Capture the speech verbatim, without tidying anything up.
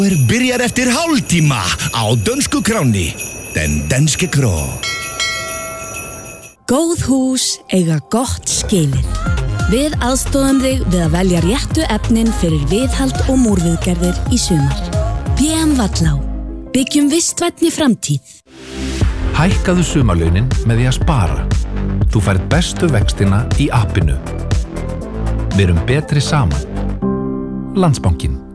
Er byrjar eftir hálftíma á dönsku kráni. Den danske kró. Góð hús eiga gott skilið. Við aðstoðum þig við að velja réttu efnin fyrir viðhald og múrviðgerðir í sumar. B M Vallá. Byggjum vistvænni framtíð. Hækkaðu sumarlaunin með því að spara. Þú færð bestu vextina í appinu. Verum betri saman. Landsbankinn.